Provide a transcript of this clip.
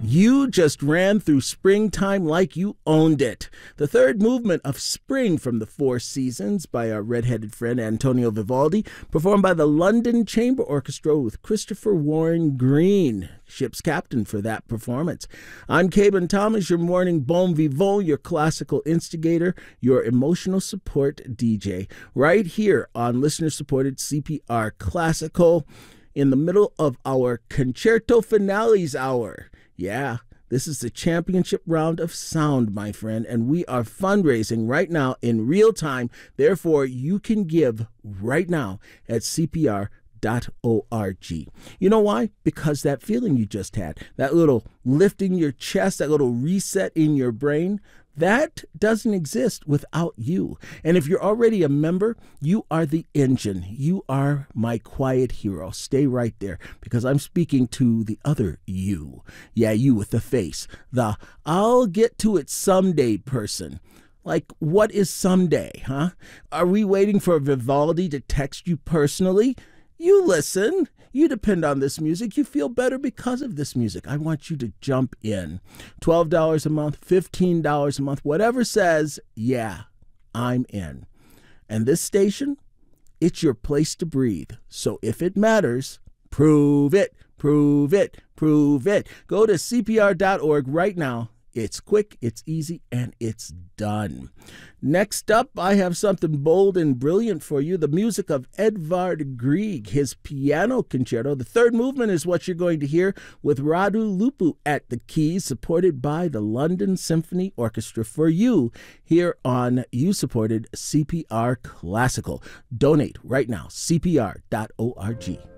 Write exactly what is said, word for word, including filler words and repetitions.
You just ran through springtime like you owned it. The third movement of Spring from the Four Seasons by our red-headed friend Antonio Vivaldi, performed by the London Chamber Orchestra with Christopher Warren Green, ship's captain for that performance. I'm Caben Thomas, your morning bon vivant, your classical instigator, your emotional support D J, right here on listener-supported C P R Classical in the middle of our Concerto Finales Hour. Yeah, this is the championship round of sound, my friend, and we are fundraising right now in real time. Therefore, you can give right now at C P R dot org. You know why? Because that feeling you just had, that little lifting your chest, that little reset in your brain, that doesn't exist without you. And if you're already a member, you are the engine. You are my quiet hero. Stay right there because I'm speaking to the other you. Yeah, you with the face. The I'll get to it someday person. Like, what is someday, huh? Are we waiting for Vivaldi to text you personally? You listen. You depend on this music. You feel better because of this music. I want you to jump in. twelve dollars a month, fifteen dollars a month, whatever says, yeah, I'm in. And this station, it's your place to breathe. So if it matters, prove it, prove it, prove it. Go to C P R dot org right now. It's quick, it's easy, and it's done. Next up, I have something bold and brilliant for you. The music of Edvard Grieg, his piano concerto. The third movement is what you're going to hear with Radu Lupu at the keys, supported by the London Symphony Orchestra for you here on you-supported C P R Classical. Donate right now, C P R dot org.